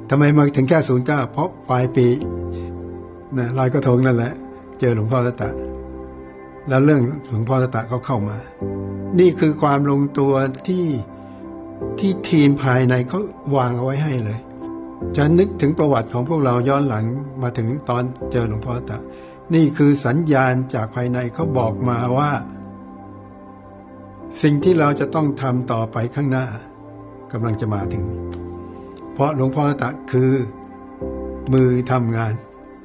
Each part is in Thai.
ทำไมมาถึงแค่09เพราะปลายปีนะลอยกระทงนั่นแหละเจอหลวงพ่อตะแล้วเรื่องหลวงพ่อตะเขาเข้ามานี่คือความลงตัวที่ทีมภายในเขาวางเอาไว้ให้เลยฉันนึกถึงประวัติของพวกเราย้อนหลังมาถึงตอนเจอหลวงพ่อตะนี่คือสัญญาณจากภายในเขาบอกมาว่าสิ่งที่เราจะต้องทำต่อไปข้างหน้ากำลังจะมาถึงเพราะหลวงพ่อตะคือมือทำงาน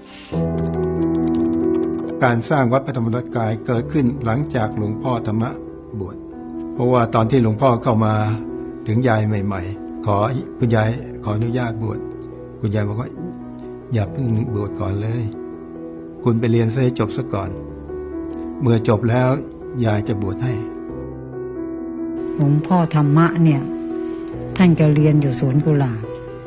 การสร้างวัดพระธรรมกายเกิดขึ้นหลังจากหลวงพ่อธรรมะบวชเพราะว่าตอนที่หลวงพ่อเข้ามาถึงยายใหม่ๆคุณยายขออนุญาตบวชคุณยายบอกว่าอย่าเพิ่งบวชก่อนเลยคุณไปเรียนให้จบซะก่อนเมื่อจบแล้วยายจะบวชให้หลวงพ่อธรรมะเนี่ยท่านก็เรียนอยู่สวนกุหลาบ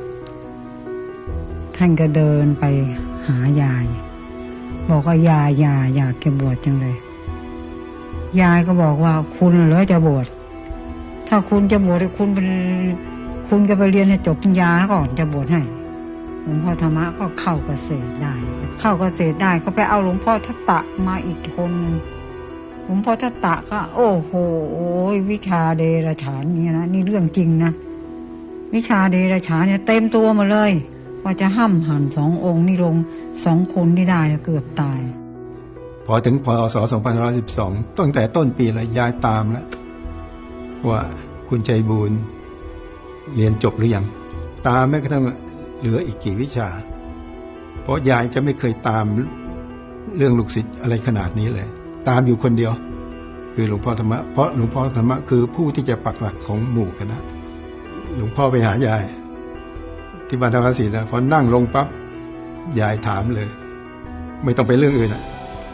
ท่านก็เดินไปหายายบอกว่ายายอยากจะบวชจังเลยยายก็บอกว่าคุณเหรอจะบวชถ้าคุณจะบวชคุณจะไปเรียนให้จบปริญญาก่อนจะบวชให้หลวงพ่อธรรมะก็เข้าเกษตรได้ก็ไปเอาหลวงพ่อทัตตะมาอีกคนหลวงพ่อทัตตะก็โอ้โหวิชาเดรัจฉานนี่นะนี่เรื่องจริงนะวิชาเดรัจฉานเนี่ยเต็มตัวหมดเลยว่าจะห้ำหั่น2 องค์นี่ลง2 คนที่ได้เกือบตายพอถึงพ.ศ. 2512ตั้งแต่ต้นปีเลยยายตามแล้วว่าคุณชัยบูลย์เรียนจบหรือยังตามแม้กระทั่งเหลืออีกกี่วิชาเพราะยายจะไม่เคยตามเรื่องลูกศิษย์อะไรขนาดนี้เลยตามอยู่คนเดียวคือหลวงพ่อธรรมะเพราะหลวงพ่อธรรมะคือผู้ที่จะปักหลักของหมู่คณะหลวงพ่อไปหายายที่บ้านธรรมศิลป์นะพอนั่งลงปั๊บยายถามเลยไม่ต้องไปเรื่องอื่นอ่ะ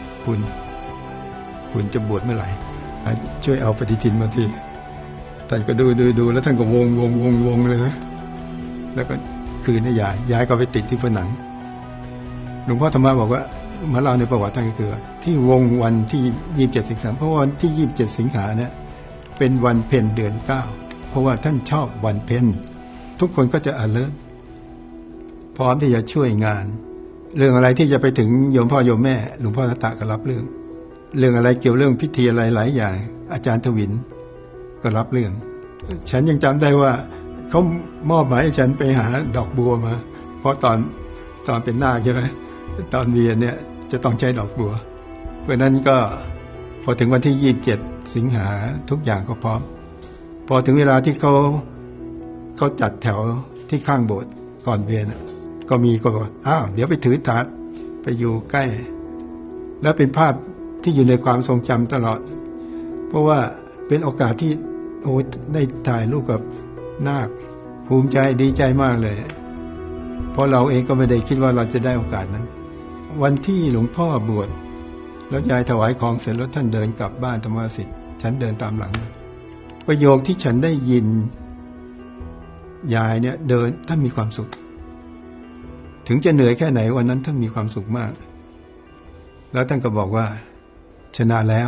คุณจะบวชเมื่อไหร่ช่วยเอาปฏิทินมาทีท่านก็ดูแล้วท่านก็วงเลยนะแล้วก็คืนให้ยายก็ไปติดที่ผนังหลวงพ่อธรรมะบอกว่ามาเล่าในประวัติท่านก็คือที่วงวันที่27สิงหาเพราะวันที่27สิงหาเนี่ยเป็นวันเพ็ญเดือน9เพราะว่าท่านชอบวันเพ็ญทุกคนก็จะalertพร้อมที่จะช่วยงานเรื่องอะไรที่จะไปถึงโยมพ่อโยมแม่หลวงพ่อตะก็รับเรื่องอะไรเกี่ยวเรื่องพิธีอะไรหลายอย่างอาจารย์ทวินก็รับเรื่องฉันยังจำได้ว่าเขามอบหมายให้ฉันไปหาดอกบัวมาเพราะตอนเป็นนาคใช่ไหมตอนเวียนเนี่ยจะต้องใช้ดอกบัวเพราะนั้นก็พอถึงวันที่27สิงหาทุกอย่างก็พร้อมพอถึงเวลาที่เขาจัดแถวที่ข้างโบสถ์ก่อนเวียนก็มีก็บอกเดี๋ยวไปถือถาดไปอยู่ใกล้แล้วเป็นภาพที่อยู่ในความทรงจำตลอดเพราะว่าเป็นโอกาสที่ได้ถ่ายรูปกับนาคภูมิใจดีใจมากเลยเพราะเราเองก็ไม่ได้คิดว่าเราจะได้โอกาสนั้นวันที่หลวงพ่อบวชแล้วยายถวายของเสร็จแล้วท่านเดินกลับบ้านธรรมสิทธิ์ฉันเดินตามหลังประโยคที่ฉันได้ยินยายเนี่ยเดินท่านมีความสุขถึงจะเหนื่อยแค่ไหนวันนั้นท่านมีความสุขมากแล้วท่านก็บอกว่าชนะแล้ว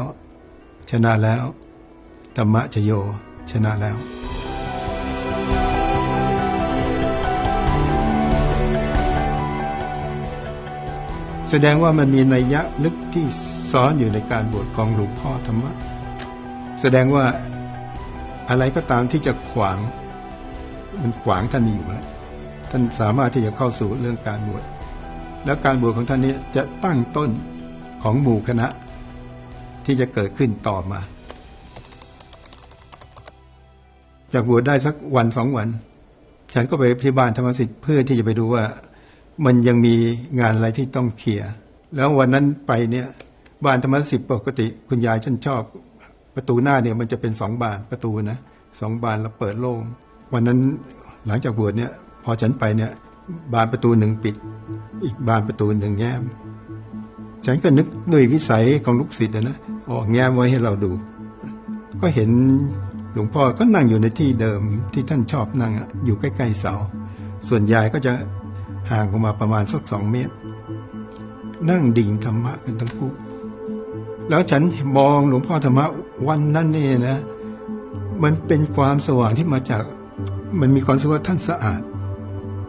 ธรรมะชโยชนะแล้วแสดงว่ามันมีนัยยะลึกที่ซ้อนอยู่ในการบวชของหลวงพ่อธรรมะแสดงว่าอะไรก็ตามที่จะขวางมันขวางท่านอยู่แล้วท่านสามารถที่จะเข้าสู่เรื่องการบวชแล้วการบวชของท่านนี้จะตั้งต้นของหมู่คณะที่จะเกิดขึ้นต่อมาจากบวชได้สักวัน2 วันฉันก็ไปที่บ้านธรรมสิทธิ์เพื่อที่จะไปดูว่ามันยังมีงานอะไรที่ต้องเคลียร์แล้ววันนั้นไปเนี่ยบ้านธรรมสิทธิ์ปกติคุณยายฉันชอบประตูหน้าเนี่ยมันจะเป็น2 บานประตูนะ2 บานแล้วเปิดโล่งวันนั้นหลังจากบวชเนี่ยพอฉันไปเนี่ยบานประตู1ปิดอีกบานประตู1แง้มฉันก็นึกด้วยวิสัยของลูกศิษย์นะแง้มไว้ให้เราดูก็เห็นหลวงพ่อก็นั่งอยู่ในที่เดิมที่ท่านชอบนั่งอยู่ใกล้ๆเสาส่วนยายก็จะห่างออกมาประมาณสัก2 เมตรนั่งดิ่งธรรมะกันทั้งคู่แล้วฉันมองหลวงพ่อธรรมะวันนั้นเนี่ยนะมันเป็นความสว่างที่มาจากมันมีความรู้สึกว่าท่านสะอาด